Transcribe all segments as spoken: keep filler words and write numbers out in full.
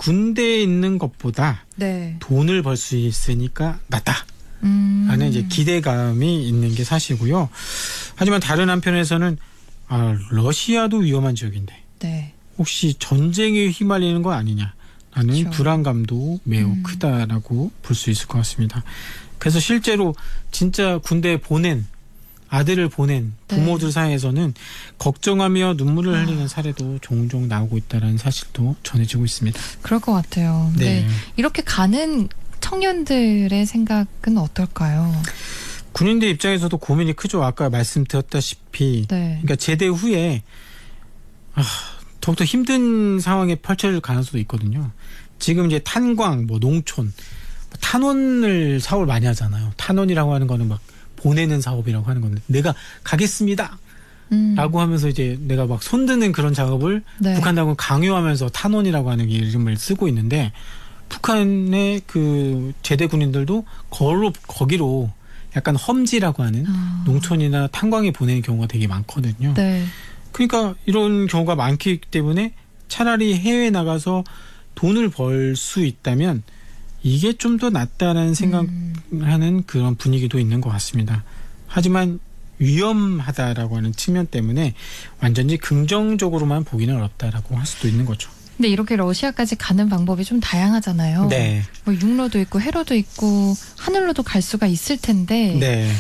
군대에 있는 것보다 네. 돈을 벌 수 있으니까 낫다. 음. 라는 이제 기대감이 있는 게 사실이고요. 하지만 다른 한편에서는 아, 러시아도 위험한 지역인데 네. 혹시 전쟁에 휘말리는 거 아니냐라는 그렇죠. 불안감도 매우 음. 크다라고 볼 수 있을 것 같습니다. 그래서 실제로 진짜 군대에 보낸 아들을 보낸 부모들 네. 사이에서는 걱정하며 눈물을 아. 흘리는 사례도 종종 나오고 있다는 사실도 전해지고 있습니다. 그럴 것 같아요. 네. 네. 이렇게 가는 청년들의 생각은 어떨까요? 군인들 입장에서도 고민이 크죠. 아까 말씀드렸다시피 네. 그러니까 제대 후에 아, 더욱더 힘든 상황에 펼쳐질 가능성도 있거든요. 지금 이제 탄광, 뭐 농촌, 탄원을 사업을 많이 하잖아요. 탄원이라고 하는 거는 막 보내는 사업이라고 하는 건데 내가 가겠습니다. 음. 라고 하면서 이제 내가 막 손드는 그런 작업을 네. 북한 당국은 강요하면서 탄원이라고 하는 이름을 쓰고 있는데 북한의 그 제대 군인들도 거로, 거기로 약간 험지라고 하는 아. 농촌이나 탄광에 보내는 경우가 되게 많거든요. 네. 그러니까 이런 경우가 많기 때문에 차라리 해외에 나가서 돈을 벌 수 있다면 이게 좀 더 낫다는 생각하는 음. 그런 분위기도 있는 것 같습니다. 하지만 위험하다라고 하는 측면 때문에 완전히 긍정적으로만 보기는 어렵다라고 할 수도 있는 거죠. 근데 이렇게 러시아까지 가는 방법이 좀 다양하잖아요. 네. 뭐 육로도 있고 해로도 있고 하늘로도 갈 수가 있을 텐데 네.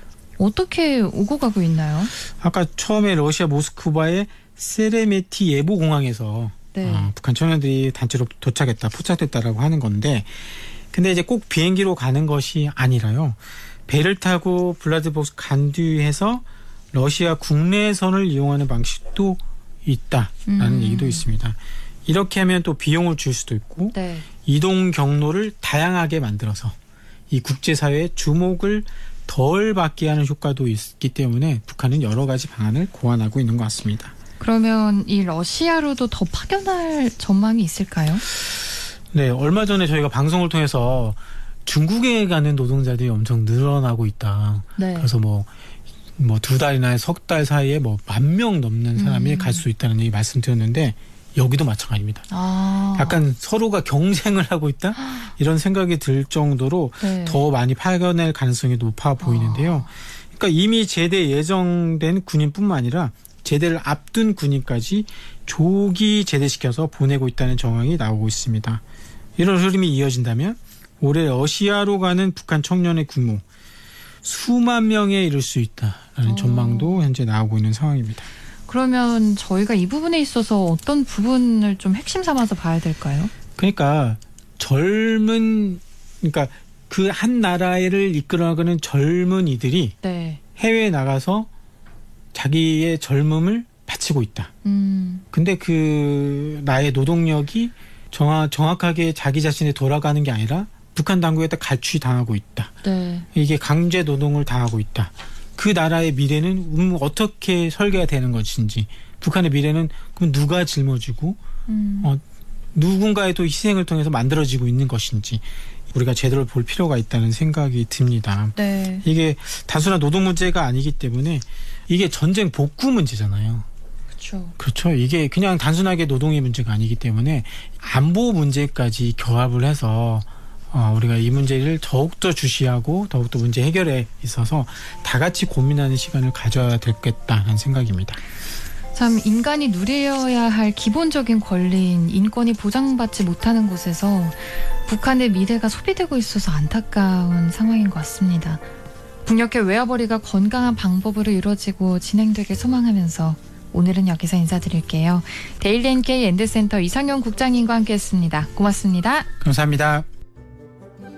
어떻게 오고 가고 있나요? 아까 처음에 러시아 모스크바의 세레메티 예보 공항에서 네. 어, 북한 청년들이 단체로 도착했다, 포착됐다라고 하는 건데, 근데 이제 꼭 비행기로 가는 것이 아니라요. 배를 타고 블라디보스토크 간뒤에서 러시아 국내선을 이용하는 방식도 있다라는 음. 얘기도 있습니다. 이렇게 하면 또 비용을 줄 수도 있고, 네. 이동 경로를 다양하게 만들어서 이 국제사회의 주목을 덜 받게 하는 효과도 있기 때문에 북한은 여러 가지 방안을 고안하고 있는 것 같습니다. 그러면 이 러시아로도 더 파견할 전망이 있을까요? 네, 얼마 전에 저희가 방송을 통해서 중국에 가는 노동자들이 엄청 늘어나고 있다. 네. 그래서 뭐, 뭐 두 달이나 석 달 사이에 뭐 만 명 넘는 사람이 음. 갈 수 있다는 얘기 말씀드렸는데 여기도 마찬가지입니다. 아. 약간 서로가 경쟁을 하고 있다? 이런 생각이 들 정도로 네. 더 많이 파견할 가능성이 높아 보이는데요. 그러니까 이미 제대 예정된 군인뿐만 아니라 제대를 앞둔 군인까지 조기 제대시켜서 보내고 있다는 정황이 나오고 있습니다. 이런 흐름이 이어진다면 올해 러시아로 가는 북한 청년의 규모 수만 명에 이를 수 있다라는 어. 전망도 현재 나오고 있는 상황입니다. 그러면 저희가 이 부분에 있어서 어떤 부분을 좀 핵심 삼아서 봐야 될까요? 그러니까 젊은 그러니까 그 한 나라를 이끌어가는 젊은이들이 네. 해외에 나가서 자기의 젊음을 바치고 있다. 음. 근데 그 나의 노동력이 정확, 정확하게 자기 자신에 돌아가는 게 아니라 북한 당국에다 갈취 당하고 있다. 네. 이게 강제 노동을 당하고 있다. 그 나라의 미래는 음, 어떻게 설계가 되는 것인지, 북한의 미래는 그럼 누가 짊어지고 음. 어, 누군가의 또 희생을 통해서 만들어지고 있는 것인지 우리가 제대로 볼 필요가 있다는 생각이 듭니다. 네. 이게 단순한 노동 문제가 아니기 때문에 이게 전쟁 복구 문제잖아요. 그렇죠. 그렇죠. 이게 그냥 단순하게 노동의 문제가 아니기 때문에 안보 문제까지 결합을 해서 어, 우리가 이 문제를 더욱더 주시하고 더욱더 문제 해결에 있어서 다 같이 고민하는 시간을 가져야 되겠다는 생각입니다. 참 인간이 누려야 할 기본적인 권리인 인권이 보장받지 못하는 곳에서 북한의 미래가 소비되고 있어서 안타까운 상황인 것 같습니다. 북녘의 외화벌이가 건강한 방법으로 이루어지고 진행되길 소망하면서 오늘은 여기서 인사드릴게요. 데일리 엔케이 엔드센터 이상용 국장님과 함께했습니다. 고맙습니다. 감사합니다.